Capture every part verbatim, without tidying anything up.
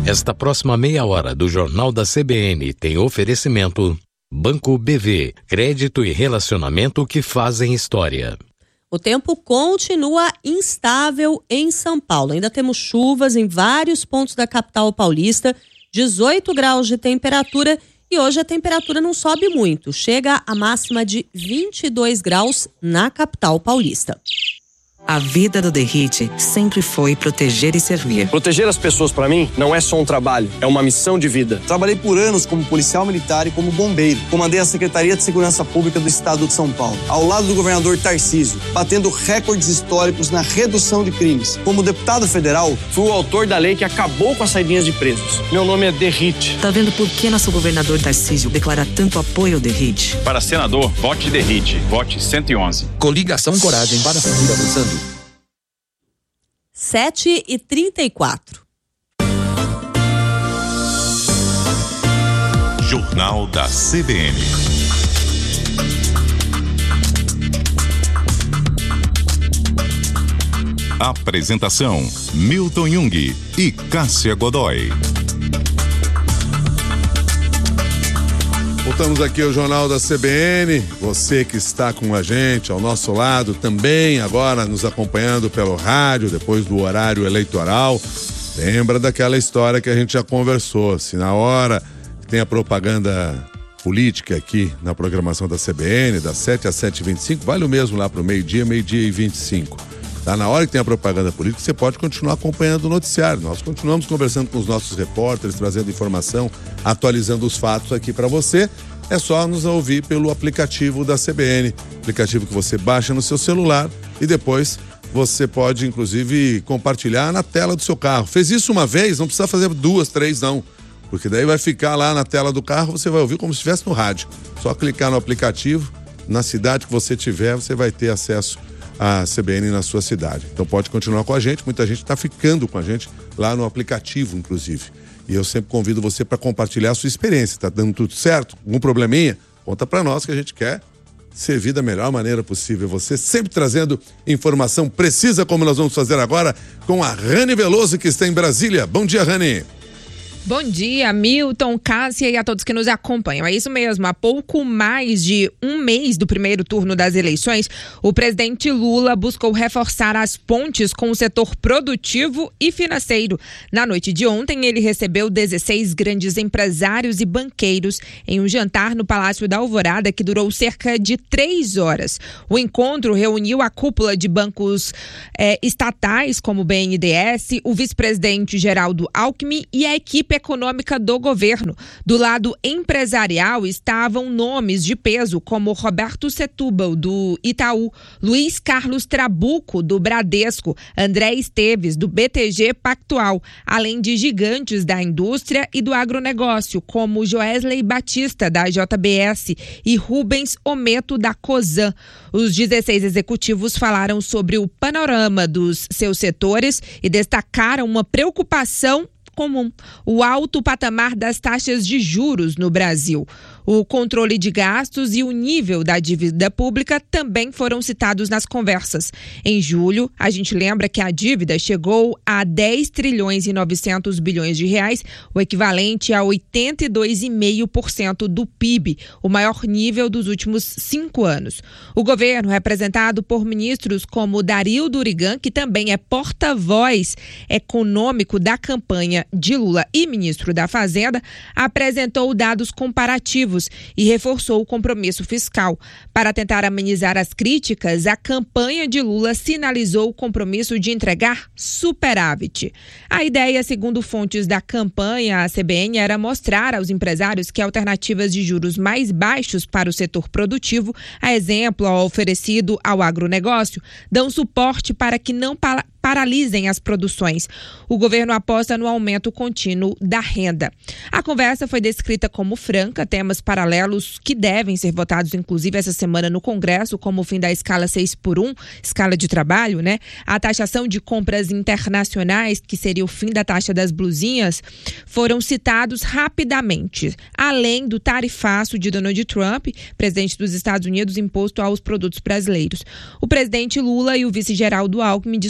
Esta próxima meia hora do Jornal da C B N tem oferecimento Banco B V, crédito e relacionamento que fazem história. O tempo continua instável em São Paulo. Ainda temos chuvas em vários pontos da capital paulista, dezoito graus de temperatura e hoje a temperatura não sobe muito. Chega a máxima de vinte e dois graus na capital paulista. A vida do Derrite sempre foi proteger e servir. Proteger as pessoas, para mim, não é só um trabalho, é uma missão de vida. Trabalhei por anos como policial militar e como bombeiro. Comandei a Secretaria de Segurança Pública do Estado de São Paulo, ao lado do governador Tarcísio, batendo recordes históricos na redução de crimes. Como deputado federal, fui o autor da lei que acabou com as saidinhas de presos. Meu nome é Derrite. Tá vendo por que nosso governador Tarcísio declara tanto apoio ao Derrite? Para senador, vote Derrite. Vote cento e onze. Coligação Coragem para seguir avançando. sete e trinta e quatro. Jornal da C B N. Apresentação: Milton Jung e Cássia Godoy. Voltamos aqui ao Jornal da C B N. Você que está com a gente ao nosso lado também, agora nos acompanhando pelo rádio, depois do horário eleitoral. Lembra daquela história que a gente já conversou. Se na hora que tem a propaganda política aqui na programação da C B N, das sete às sete e vinte e cinco, vale o mesmo lá para o meio-dia, meio-dia e vinte e cinco. Tá? Na hora que tem a propaganda política, você pode continuar acompanhando o noticiário. Nós continuamos conversando com os nossos repórteres, trazendo informação, atualizando os fatos aqui para você. É só nos ouvir pelo aplicativo da C B N, aplicativo que você baixa no seu celular e depois você pode, inclusive, compartilhar na tela do seu carro. Fez isso uma vez, não precisa fazer duas, três, não. Porque daí vai ficar lá na tela do carro, você vai ouvir como se estivesse no rádio. Só clicar no aplicativo, na cidade que você tiver, você vai ter acesso a C B N na sua cidade. Então pode continuar com a gente, muita gente está ficando com a gente lá no aplicativo, inclusive. E eu sempre convido você para compartilhar a sua experiência. Tá dando tudo certo? Algum probleminha? Conta para nós que a gente quer servir da melhor maneira possível. Você sempre trazendo informação precisa, como nós vamos fazer agora com a Rani Veloso, que está em Brasília. Bom dia, Rani. Bom dia, Milton, Cássia e a todos que nos acompanham. É isso mesmo, há pouco mais de um mês do primeiro turno das eleições, o presidente Lula buscou reforçar as pontes com o setor produtivo e financeiro. Na noite de ontem, ele recebeu dezesseis grandes empresários e banqueiros em um jantar no Palácio da Alvorada que durou cerca de três horas. O encontro reuniu a cúpula de bancos eh, estatais, como o B N D E S, o vice-presidente Geraldo Alckmin e a equipe econômica do governo. Do lado empresarial estavam nomes de peso como Roberto Setúbal, do Itaú, Luiz Carlos Trabuco, do Bradesco, André Esteves, do B T G Pactual, além de gigantes da indústria e do agronegócio, como Joesley Batista, da J B S, e Rubens Ometo, da Cosan. Os dezesseis executivos falaram sobre o panorama dos seus setores e destacaram uma preocupação comum, o alto patamar das taxas de juros no Brasil. O controle de gastos e o nível da dívida pública também foram citados nas conversas. Em julho, a gente lembra que a dívida chegou a dez trilhões e novecentos bilhões de reais, o equivalente a oitenta e dois vírgula cinco por cento do P I B, o maior nível dos últimos cinco anos. O governo, representado por ministros como Dario Durigan, que também é porta-voz econômico da campanha de Lula e ministro da Fazenda, apresentou dados comparativos e reforçou o compromisso fiscal. Para tentar amenizar as críticas, a campanha de Lula sinalizou o compromisso de entregar superávit. A ideia, segundo fontes da campanha à C B N, era mostrar aos empresários que alternativas de juros mais baixos para o setor produtivo, a exemplo ao oferecido ao agronegócio, dão suporte para que não pa- paralisem as produções. O governo aposta no aumento contínuo da renda. A conversa foi descrita como franca, temas paralelos que devem ser votados, inclusive, essa semana no Congresso, como o fim da escala seis por um, escala de trabalho, né? A taxação de compras internacionais, que seria o fim da taxa das blusinhas, foram citados rapidamente, além do tarifaço de Donald Trump, presidente dos Estados Unidos, imposto aos produtos brasileiros. O presidente Lula e o vice Geraldo Alckmin discursaram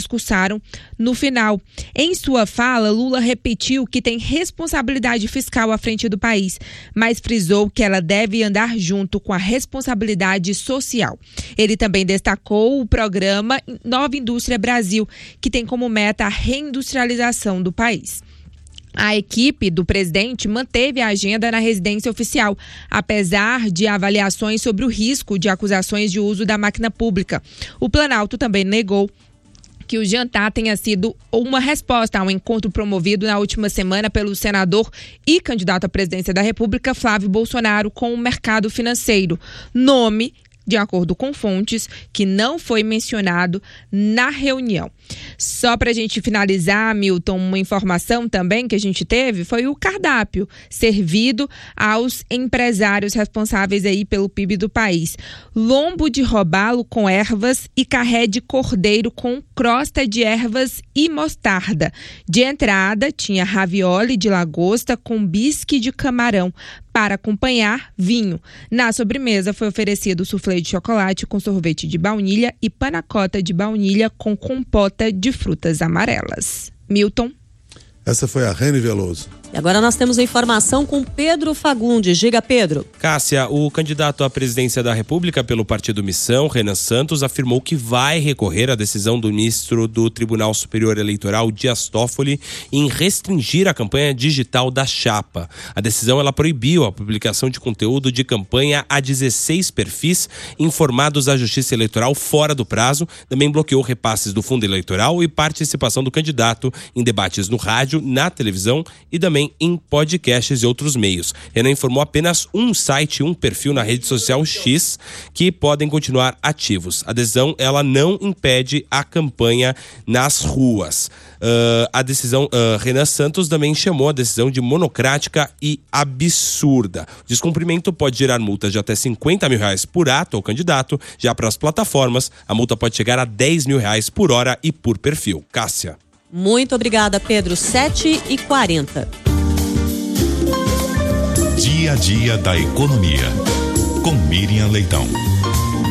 falaram no final. Em sua fala, Lula repetiu que tem responsabilidade fiscal à frente do país, mas frisou que ela deve andar junto com a responsabilidade social. Ele também destacou o programa Nova Indústria Brasil, que tem como meta a reindustrialização do país. A equipe do presidente manteve a agenda na residência oficial, apesar de avaliações sobre o risco de acusações de uso da máquina pública. O Planalto também negou que o jantar tenha sido uma resposta ao encontro promovido na última semana pelo senador e candidato à presidência da República, Flávio Bolsonaro, com o mercado financeiro. Nome, de acordo com fontes, que não foi mencionado na reunião. Só para a gente finalizar, Milton, uma informação também que a gente teve foi o cardápio servido aos empresários responsáveis aí pelo P I B do país. Lombo de robalo com ervas e carré de cordeiro com crosta de ervas e mostarda. De entrada, tinha ravioli de lagosta com bisque de camarão. Para acompanhar, vinho. Na sobremesa foi oferecido soufflé de chocolate com sorvete de baunilha e panacota de baunilha com compota de frutas amarelas. Milton. Essa foi a Rene Veloso. E agora nós temos a informação com Pedro Fagundes. Diga, Pedro. Cássia, o candidato à presidência da República pelo Partido Missão, Renan Santos, afirmou que vai recorrer à decisão do ministro do Tribunal Superior Eleitoral, Dias Toffoli, em restringir a campanha digital da chapa. A decisão ela proibiu a publicação de conteúdo de campanha a dezesseis perfis informados à Justiça Eleitoral fora do prazo, também bloqueou repasses do fundo eleitoral e participação do candidato em debates no rádio, na televisão e também em podcasts e outros meios. Renan informou apenas um site e um perfil na rede social X que podem continuar ativos. A decisão ela não impede a campanha nas ruas. Uh, a decisão, uh, Renan Santos também chamou a decisão de monocrática e absurda. O descumprimento pode gerar multas de até cinquenta mil reais por ato ao candidato. Já para as plataformas, a multa pode chegar a dez mil reais por hora e por perfil. Cássia. Muito obrigada, Pedro. sete e quarenta. Dia a dia da economia. Com Miriam Leitão.